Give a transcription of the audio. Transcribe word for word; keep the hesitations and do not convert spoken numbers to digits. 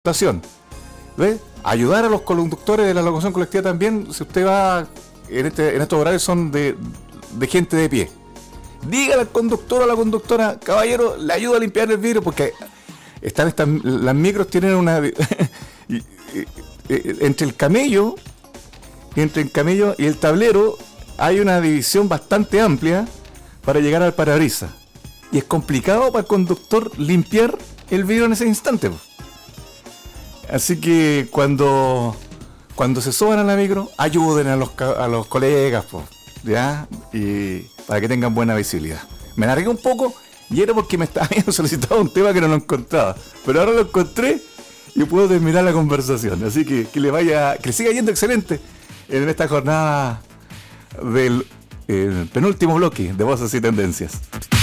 ¿Ves? Ayudar a los conductores de la locomoción colectiva también, si usted va en, este, en estos horarios son de, de gente de pie. Dígale al conductor o a la conductora, caballero, le ayudo a limpiar el vidrio, porque están estas, las micros tienen una entre el camello entre el camello y el tablero hay una división bastante amplia para llegar al parabrisas, y es complicado para el conductor limpiar el vidrio en ese instante. Así que cuando cuando se suban a la micro, ayuden a los a los colegas, po, ¿ya? Y para que tengan buena visibilidad. Me alargué un poco y era porque me estaba habían solicitado un tema que no lo encontraba, pero ahora lo encontré y puedo terminar la conversación. Así que que le vaya, que le siga yendo excelente en esta jornada del eh, penúltimo bloque de Voces y Tendencias.